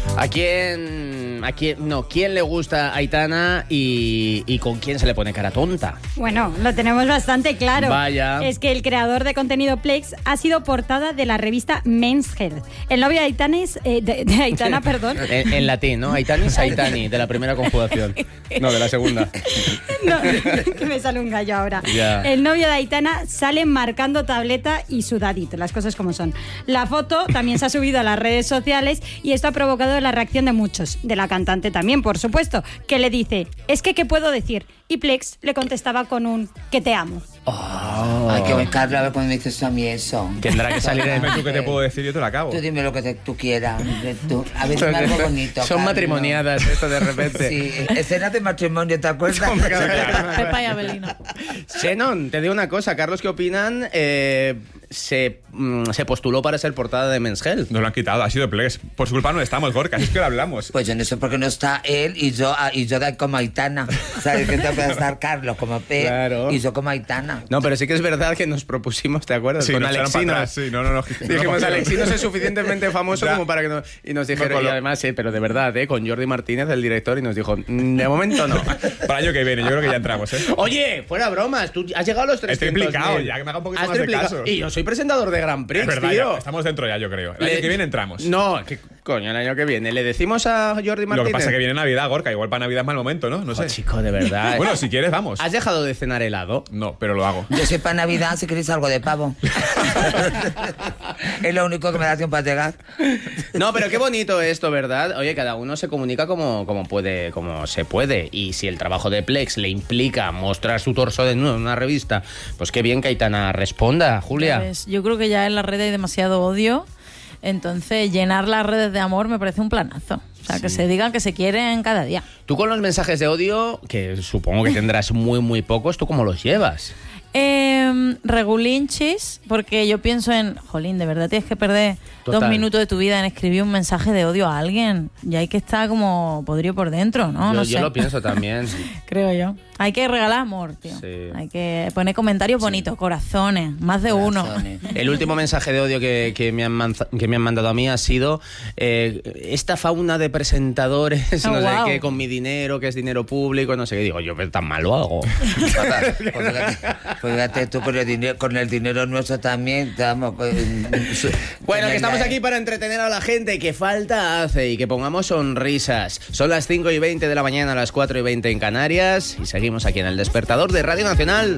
¿Quién le gusta a Aitana y con quién se le pone cara tonta? Bueno, lo tenemos bastante claro. Vaya. Es que el creador de contenido Plex ha sido portada de la revista Men's Health. El novio de Aitana de Aitana, perdón. En latín, ¿no? Aitanis, Aitani, de la primera conjugación. No, de la segunda. No, que me sale un gallo ahora. Ya. El novio de Aitana sale marcando tableta y sudadito, las cosas como son. La foto también se ha subido a las redes sociales y esto ha provocado la reacción de muchos, de la cantante también, por supuesto, que le dice, es que ¿qué puedo decir? Y Plex le contestaba con un que te amo. Oh. Ay, qué buen Carlos, a ver cuando me dices a mí eso. Tendrá que salir en... Dime tú qué te puedo decir, yo te lo acabo. Tú dime lo que tú quieras. A ver, dime algo bonito, Son Carlos. matrimoniadas esto de repente. Sí, escenas de matrimonio, ¿te acuerdas? Pepa y Abelino. Xenon, te digo una cosa, Carlos, ¿qué opinan? Se postuló para ser portada de Men's Health. Nos lo han quitado, ha sido Plex. Por su culpa no estamos, Gorka, así es que lo hablamos. Pues yo no sé por qué no está él y yo como Aitana. ¿Sabes qué te puede estar Carlos como P Claro. y yo como Aitana? No, pero sí que es verdad que nos propusimos, ¿te acuerdas? Sí, Con nos echaron para Alexinos. atrás, sí, no. Dijimos, Alexinos es suficientemente famoso Ya. como para que no... Y nos dijeron, No, y además, pero de verdad, con Jordi Martínez, el director, y nos dijo, de momento no. Para el año que viene, yo creo que ya entramos, ¿eh? Oye, fuera bromas, tú has llegado a los 300.000. Estoy implicado, ya que me haga un poquito Has más de triplicado. caso. Y yo soy presentador de Grand Prix, Es verdad, tío. ya, estamos dentro ya, yo creo. El año que viene entramos. No, ¿qué coño? El año que viene. ¿Le decimos a Jordi Martínez? Lo que pasa es que viene Navidad, Gorka, igual para Navidad es mal momento, ¿no? No sé. Chico, de verdad. Bueno, si quieres, vamos. ¿Has dejado de cenar helado? No, pero lo hago. Yo soy para Navidad, si queréis algo de pavo. Es lo único que me da tiempo a llegar. No, pero qué bonito esto, ¿verdad? Oye, cada uno se comunica como puede, como se puede. Y si el trabajo de Plex le implica mostrar su torso desnudo en una revista, pues qué bien que Aitana responda, Julia. ¿Sabes? Yo creo que ya en las redes hay demasiado odio, entonces llenar las redes de amor me parece un planazo. O sea, que se digan que se quieren cada día. Tú con los mensajes de odio, que supongo que tendrás muy pocos, ¿tú cómo los llevas? Regulinchis, porque yo pienso en, jolín, de verdad tienes que perder Total. 2 minutos de tu vida en escribir un mensaje de odio a alguien. Y hay que estar como podrido por dentro, ¿no? No sé. Yo lo pienso también. Creo yo. Hay que regalar amor, tío. Sí. Hay que poner comentarios bonitos, corazones, más de uno. El último mensaje de odio que me han mandado a mí ha sido esta fauna de presentadores, no sé qué, con mi dinero, que es dinero público, no sé qué. Digo, yo tan mal lo hago. Pues fíjate tú con el dinero nuestro también estamos. Bueno, que estamos aquí para entretener a la gente, que falta hace y que pongamos sonrisas. Son las 5:20 de la mañana, las 4:20 en Canarias y seguimos aquí en El Despertador de Radio Nacional.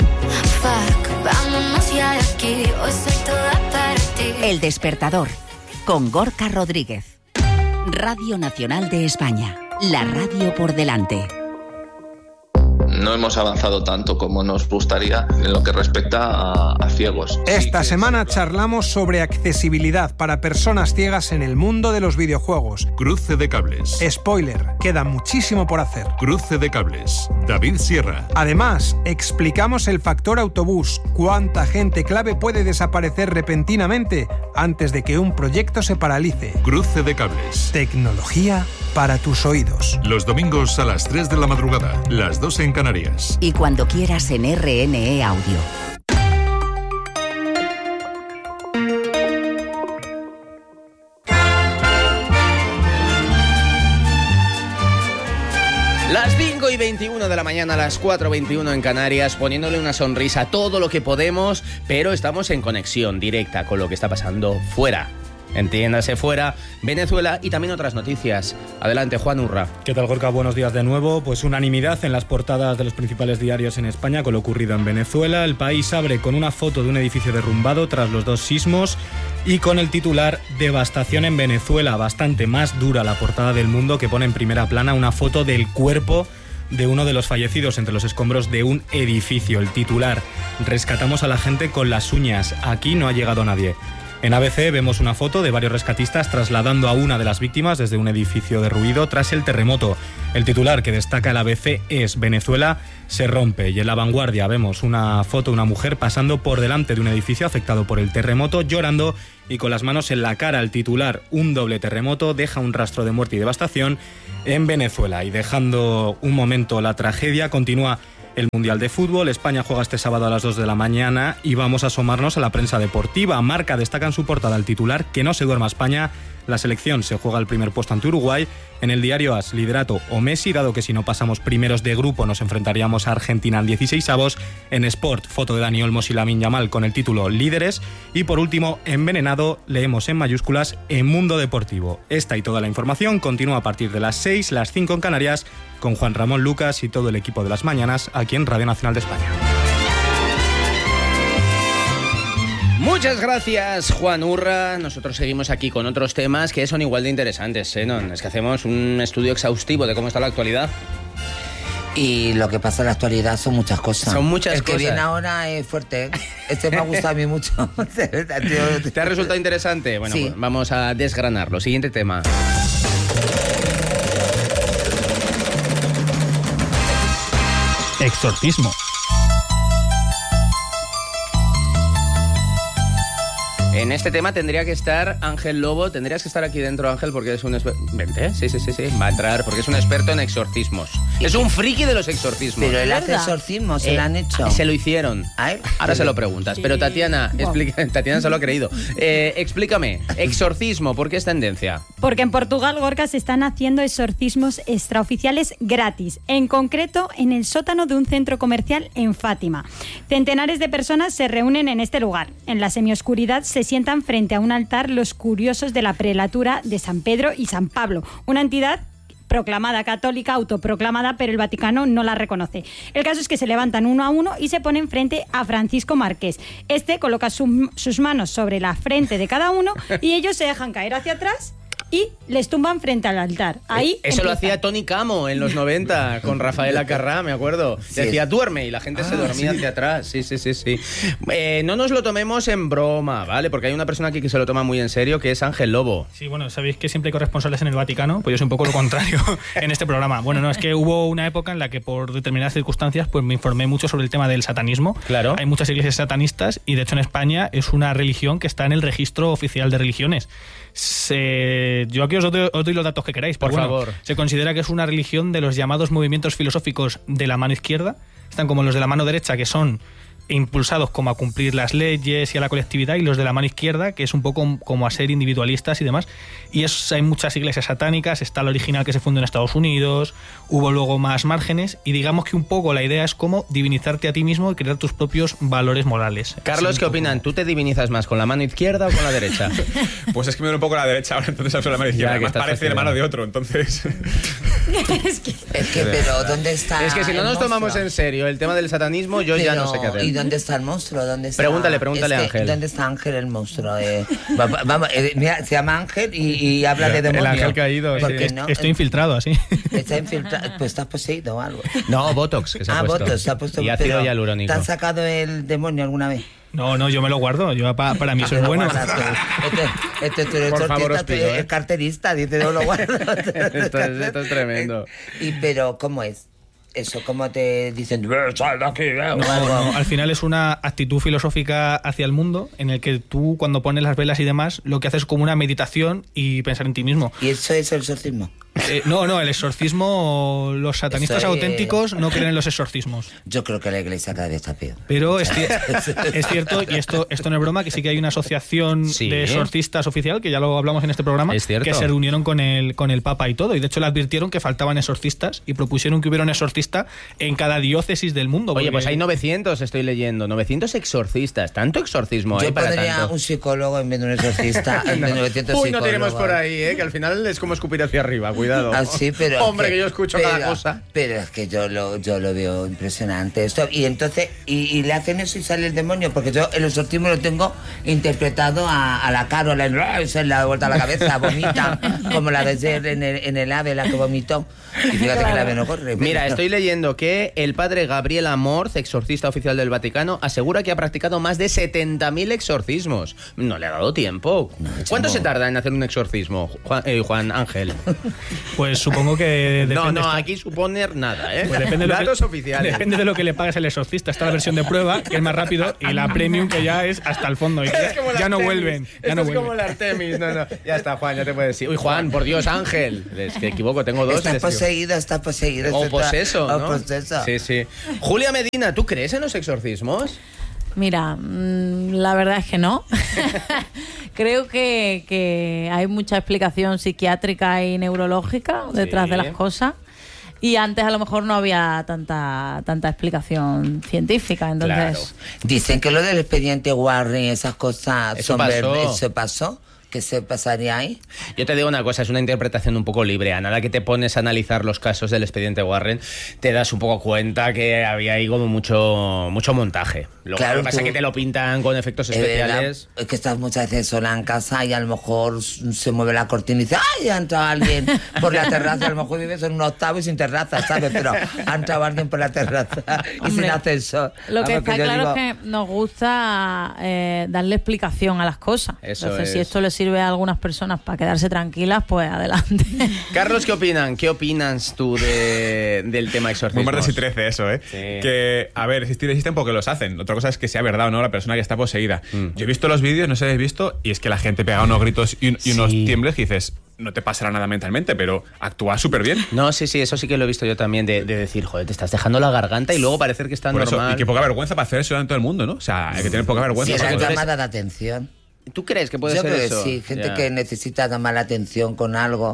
El Despertador, con Gorka Rodríguez. Radio Nacional de España, la radio por delante. No hemos avanzado tanto como nos gustaría en lo que respecta a ciegos. Esta semana charlamos sobre accesibilidad para personas ciegas en el mundo de los videojuegos. Cruce de cables. Spoiler, queda muchísimo por hacer. Cruce de cables. David Sierra. Además, explicamos el factor autobús. ¿Cuánta gente clave puede desaparecer repentinamente antes de que un proyecto se paralice? Cruce de cables. Tecnología para tus oídos. Los domingos a las 3 de la madrugada, las 2 en Canarias. Y cuando quieras en RNE Audio. Las 5:21 de la mañana, las 4:21 en Canarias, poniéndole una sonrisa a todo lo que podemos, pero estamos en conexión directa con lo que está pasando fuera. Entiéndase fuera, Venezuela y también otras noticias. Adelante, Juan Urra. ¿Qué tal, Gorka? Buenos días de nuevo. Pues unanimidad en las portadas de los principales diarios en España con lo ocurrido en Venezuela. El País abre con una foto de un edificio derrumbado tras los 2 sismos y con el titular "Devastación en Venezuela". Bastante más dura la portada del Mundo, que pone en primera plana una foto del cuerpo de uno de los fallecidos entre los escombros de un edificio. El titular: "Rescatamos a la gente con las uñas. Aquí no ha llegado nadie". En ABC vemos una foto de varios rescatistas trasladando a una de las víctimas desde un edificio derruido tras el terremoto. El titular que destaca el ABC es "Venezuela se rompe". Y en La Vanguardia vemos una foto de una mujer pasando por delante de un edificio afectado por el terremoto, llorando y con las manos en la cara. El titular: "Un doble terremoto deja un rastro de muerte y devastación en Venezuela". Y dejando un momento la tragedia, continúa el Mundial de Fútbol. España juega este sábado a las 2 de la mañana y vamos a asomarnos a la prensa deportiva. Marca destaca en su portada el titular: "Que no se duerma España La selección se juega el primer puesto ante Uruguay. En el diario AS, liderato o Messi, dado que si no pasamos primeros de grupo nos enfrentaríamos a Argentina en 16avos. En Sport, foto de Dani Olmos y Lamine Yamal con el título Líderes. Y por último, envenenado, leemos en mayúsculas en Mundo Deportivo. Esta y toda la información continúa a partir de las 6, las 5 en Canarias, con Juan Ramón Lucas y todo el equipo de las mañanas aquí en Radio Nacional de España. Muchas gracias, Juan Urra. Nosotros seguimos aquí con otros temas que son igual de interesantes, Senon. Es que hacemos un estudio exhaustivo de cómo está la actualidad. Y lo que pasa en la actualidad son muchas cosas. Son muchas El cosas. que viene ahora es fuerte, ¿eh? Este me ha gustado a mí mucho. ¿Te ha resultado interesante? Bueno, sí. Pues vamos a desgranarlo. Siguiente tema. Exorcismo. En este tema tendría que estar Ángel Lobo. Tendrías que estar aquí dentro, Ángel, porque es un experto. Vente, ¿eh? Sí. Va a entrar porque es un experto en exorcismos. Es un friki de los exorcismos. Pero él hace exorcismos, se lo han hecho. Se lo hicieron. ¿A él? Ahora se lo preguntas. Pero Tatiana, Tatiana se lo ha creído. Explícame, exorcismo, ¿por qué es tendencia? Porque en Portugal, Gorka, se están haciendo exorcismos extraoficiales gratis. En concreto, en el sótano de un centro comercial en Fátima. Centenares de personas se reúnen en este lugar. En la semioscuridad se sientan frente a un altar los curiosos de la prelatura de San Pedro y San Pablo, una entidad proclamada católica, autoproclamada, pero el Vaticano no la reconoce. El caso es que se levantan uno a uno y se ponen frente a Francisco Márquez. Este coloca sus manos sobre la frente de cada uno y ellos se dejan caer hacia atrás y les tumban frente al altar. Ahí Eso lo empieza. hacía Tony Camo en los 90 con Rafaela Carrá, me acuerdo. Sí. Decía, duerme, y la gente se dormía hacia atrás. Sí. No nos lo tomemos en broma, ¿vale? Porque hay una persona aquí que se lo toma muy en serio, que es Ángel Lobo. Sí, bueno, sabéis que siempre hay corresponsales en el Vaticano, pues yo soy un poco lo contrario en este programa. Bueno, no, es que hubo una época en la que por determinadas circunstancias pues me informé mucho sobre el tema del satanismo. Claro. Hay muchas iglesias satanistas y de hecho en España es una religión que está en el registro oficial de religiones. Yo aquí os doy los datos que queráis. Por Pero favor. Se considera que es una religión de los llamados movimientos filosóficos de la mano izquierda. Están como los de la mano derecha, que son impulsados como a cumplir las leyes y a la colectividad, y los de la mano izquierda, que es un poco como a ser individualistas y demás. Y hay muchas iglesias satánicas, está la original que se fundó en Estados Unidos, hubo luego más márgenes, y digamos que un poco la idea es como divinizarte a ti mismo y crear tus propios valores morales. Carlos, ¿qué opinan? ¿Tú te divinizas más con la mano izquierda o con la derecha? Pues es que me duele un poco la derecha ahora, entonces hablo la mano izquierda. Ya, que Además estás parece hermano de otro, entonces... Es que, pero ¿dónde está Es que si no el nos tomamos monstruo? en serio el tema del satanismo, yo ya no sé qué hacer. ¿Y dónde está el monstruo? ¿Dónde está? Pregúntale a Es que, Ángel. ¿dónde está Ángel el monstruo? Vamos, mira, se llama Ángel y habla de demonio. El ángel caído, ¿Por sí. qué no? Estoy infiltrado, así. Está infiltrado. Pues estás poseído o algo. No, Botox, que se ha puesto. Botox, se ha puesto. Y ácido pero hialurónico. ¿te han sacado el demonio alguna vez? No, yo me lo guardo. Para mí eso es bueno. Tú eres Por favor, os artista, tú pido, eres carterista, dice, no lo guardo. Esto es tremendo. Pero, ¿cómo es? Eso, ¿cómo te dicen? Sal de aquí, No, al final es una actitud filosófica hacia el mundo en el que tú, cuando pones las velas y demás, lo que haces es como una meditación y pensar en ti mismo. ¿Y eso es el exorcismo? No, el exorcismo, los satanistas Eso es- auténticos no creen en los exorcismos. Yo creo que la iglesia cada vez está peor. Pero es cierto, y esto no es broma, que sí que hay una asociación Sí. de exorcistas oficial, que ya lo hablamos en este programa, Es cierto. que se reunieron con el Papa y todo. Y de hecho le advirtieron que faltaban exorcistas y propusieron que hubiera un exorcista en cada diócesis del mundo. Oye, porque- pues hay 900, estoy leyendo. 900 exorcistas. Tanto exorcismo, Yo para pondría tanto. un psicólogo en vez de un exorcista. En vez de 900 Uy, no tiremos psicólogos. por ahí, que al final es como escupir hacia arriba, cuidado. Ah, sí, pero Hombre, que yo escucho cada cosa. Pero es que yo lo veo impresionante esto. Y entonces, y le hacen eso y sale el demonio, porque yo el exorcismo lo tengo interpretado a la Caroline, se le da vuelta a la cabeza, vomita, como la de ayer en el AVE, la que vomitó. Y fíjate que el AVE no corre. Mira, estoy leyendo que el padre Gabriel Amorth, exorcista oficial del Vaticano, asegura que ha practicado más de 70.000 exorcismos. No le ha dado tiempo. ¿Cuánto se tarda en hacer un exorcismo, Juan Ángel? Pues supongo que depende. No, aquí suponer nada, ¿eh? Pues depende de lo que- Datos oficiales. Depende de lo que le pagues al exorcista. Está la versión de prueba, que es más rápido, y la premium, que ya es hasta el fondo. Y que Es como el ya no Artemis. vuelven. Ya Esto no es vuelven. como el Artemis. No. Ya está, Juan, ya te puedes decir. Uy, Juan, por Dios, Ángel. Es que equivoco, tengo dos. Está les digo. poseído, está poseído. O poseso, ¿no? O poseso. Sí. Julia Medina, ¿tú crees en los exorcismos? Mira, la verdad es que no. Creo que hay mucha explicación psiquiátrica y neurológica detrás de las cosas. Y antes a lo mejor no había tanta explicación científica, entonces... Claro. Dicen que lo del expediente Warren y esas cosas Eso son pasó. verdes. ¿Eso pasó? ¿Qué se pasaría ahí? Yo te digo una cosa, es una interpretación un poco libre. A nada que te pones a analizar los casos del expediente Warren, te das un poco cuenta que había ahí como mucho montaje. Lo que pasa es que te lo pintan con efectos especiales. Es que estás muchas veces sola en casa y a lo mejor se mueve la cortina y dice ¡ay! Ha entrado alguien por la terraza. A lo mejor vives en un octavo y sin terraza, ¿sabes? Pero ha entrado alguien por la terraza y Hombre, sin ascensor. Lo que está claro es que nos gusta darle explicación a las cosas. Entonces, si esto le sirve a algunas personas para quedarse tranquilas, pues adelante. Carlos, ¿qué opinan? ¿Qué opinas tú del tema exorcismo? Muy martes y 13 eso, ¿eh? Sí. Que, a ver, existir existen porque los hacen. Otra cosa es que sea verdad o no la persona que está poseída. Yo he visto los vídeos, no sé si habéis visto, y es que la gente pega unos gritos y unos tiembles que dices... No te pasará nada mentalmente, pero actúa súper bien. No, sí, eso sí que lo he visto yo también, de decir, joder, te estás dejando la garganta y luego parecer que está Por normal. eso, y qué poca vergüenza para hacer eso en todo el mundo, ¿no? O sea, hay que tener poca vergüenza. Sí, para es eso. llamada de atención. ¿Tú crees que puede Yo ser creo eso? que sí, gente Ya. que necesita llamar la atención con algo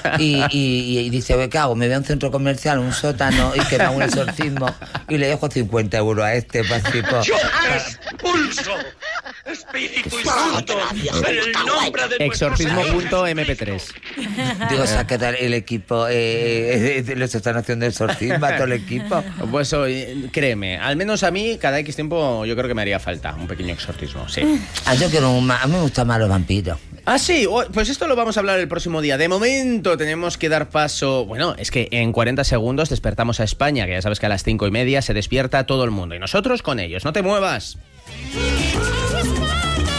y dice, oye, ¿qué hago? Me voy a un centro comercial, un sótano y que me hago un exorcismo y le dejo 50 euros a este pasipo. ¡Yo expulso! ¡Espíritu inmundo! ¡En el nombre de Exorcismo.mp3. Digo, o sea, que el equipo les están haciendo exorcismo a todo el equipo. Pues créeme, al menos a mí cada X tiempo yo creo que me haría falta un pequeño exorcismo, sí. Yo quiero a mí me gustan más los vampiros. Ah, sí, pues esto lo vamos a hablar el próximo día. De momento tenemos que dar paso... Bueno, es que en 40 segundos despertamos a España, que ya sabes que a las 5:30 se despierta todo el mundo. Y nosotros con ellos. ¡No te muevas!